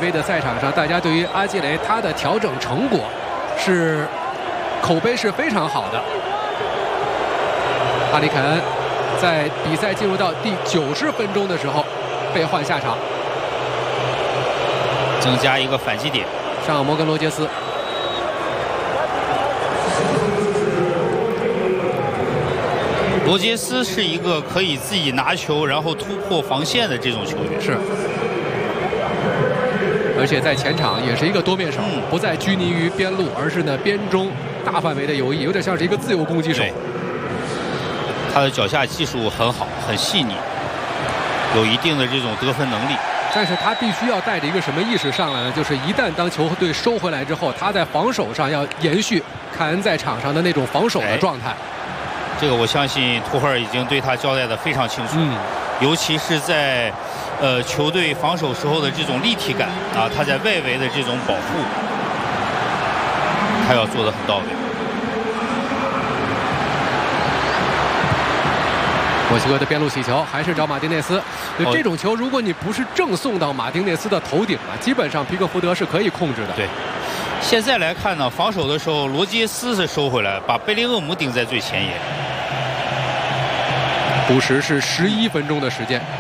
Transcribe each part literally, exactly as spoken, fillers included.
杯的赛场上，大家对于阿基雷他的调整成果是口碑是非常好的。哈里凯恩在比赛进入到第九十分钟的时候被换下场， 增加一个反击点。 上摩根罗杰斯。 罗杰斯是一个可以自己拿球然后突破防线的这种球员， 是，而且在前场也是一个多面手， 嗯、 不再拘泥于边路，而是呢边中大范围的游弋，有点像是一个自由攻击手。 他的脚下技术很好，很细腻，有一定的这种得分能力。 但是他必须要带着一个什么意识上来呢？就是一旦当球队收回来之后，他在防守上要延续凯恩在场上的那种防守的状态。 这个我相信图赫尔已经对他交代的非常清楚，嗯，尤其是在呃球队防守时候的这种立体感啊，他在外围的这种保护，他要做得很到位。 墨西哥的边路起球，还是找马丁内斯。就这种球，如果你不是正送到马丁内斯的头顶啊，基本上皮克福德是可以控制的。 对。现在来看呢，防守的时候，罗杰斯是收回来，把贝林厄姆顶在最前沿。 补时是十一分钟的时间。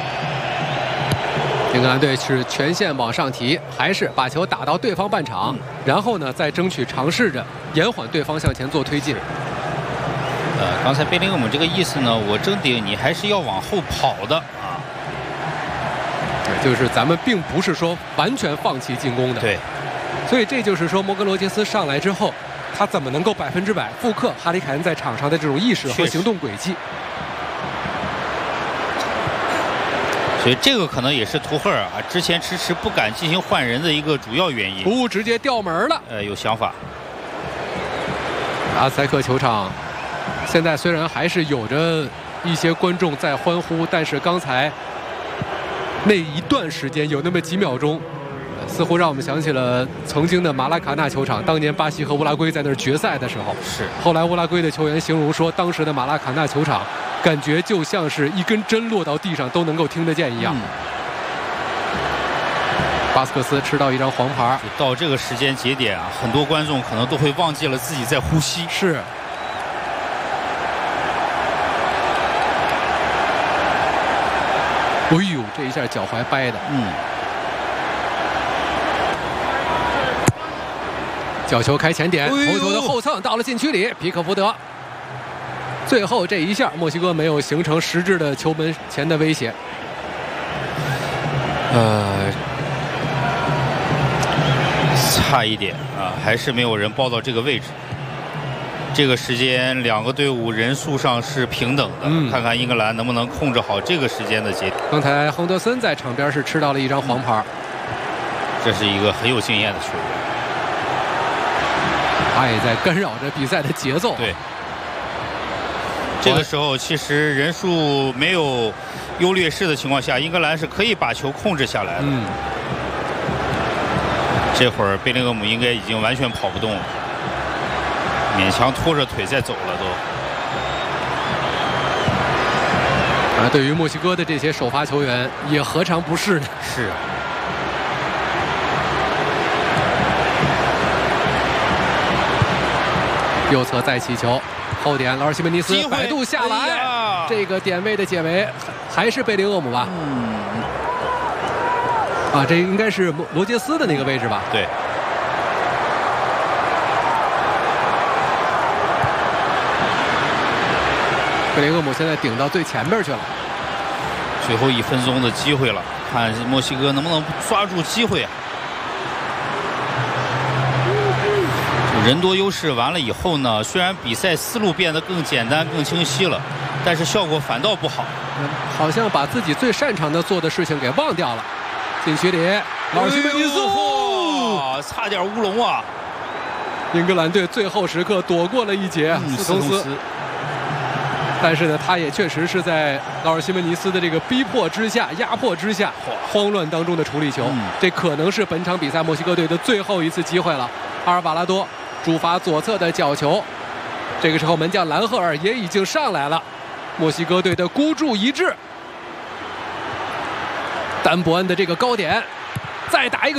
英格兰队是全线往上提，还是把球打到对方半场，嗯、然后呢再争取尝试着延缓对方向前做推进。 呃，刚才贝林厄姆这个意思呢，我争顶你还是要往后跑的啊。 就是咱们并不是说完全放弃进攻的。 对。 所以这就是说，摩根罗杰斯上来之后，他怎么能够百分之百复刻哈里凯恩在场上的这种意识和行动轨迹？ 所以这个可能也是图赫尔啊之前迟迟不敢进行换人的一个主要原因。 服务直接掉门了。 呃，有想法。 阿斯泰克球场现在虽然还是有着一些观众在欢呼，但是刚才那一段时间有那么几秒钟。似乎让我们想起了曾经的马拉卡纳球场，当年巴西和乌拉圭在那儿决赛的时候。 是。后来乌拉圭的球员形容说，当时的马拉卡纳球场感觉就像是一根针落到地上都能够听得见一样。嗯、巴斯克斯吃到一张黄牌。 到这个时间节点啊，很多观众可能都会忘记了自己在呼吸。 是。哎呦，这一下脚踝掰的。嗯。角球开前点，头球的后蹭到了禁区里，皮克福德。最后这一下，墨西哥没有形成实质的球门前的威胁。 呃，差一点啊，还是没有人报到这个位置。这个时间，两个队伍人数上是平等的，嗯、看看英格兰能不能控制好这个时间的节点。 刚才亨德森在场边是吃到了一张黄牌， 这是一个很有经验的球员。 他也在干扰着比赛的节奏。 对，这个时候其实人数没有优劣势的情况下，英格兰是可以把球控制下来的。嗯，这会儿贝林厄姆应该已经完全跑不动了，勉强拖着腿在走了都。 啊，对于墨西哥的这些首发球员，也何尝不是呢？ 是。 右侧再起球，后点劳尔西门尼斯摆渡下来，哎、这个点位的解围还是贝林厄姆吧？嗯，啊，这应该是罗杰斯的那个位置吧？ 对。 贝林厄姆现在顶到最前面去了， 最后一分钟的机会了，看墨西哥能不能抓住机会啊！人多优势完了以后呢，虽然比赛思路变得更简单、更清晰了，但是效果反倒不好。 嗯、好像把自己最擅长的做的事情给忘掉了。禁区里，劳尔西门尼斯， 哇，差点乌龙啊！ 英格兰队最后时刻躲过了一劫， 嗯、 斯通斯。但是呢，他也确实是在劳尔西门尼斯的这个逼迫之下、压迫之下、慌乱当中的处理球。嗯、这可能是本场比赛墨西哥队的最后一次机会了。阿尔瓦拉多主罚左侧的角球，这个时候门将兰赫尔也已经上来了。墨西哥队的孤注一掷，丹伯恩的这个高点，再打一个。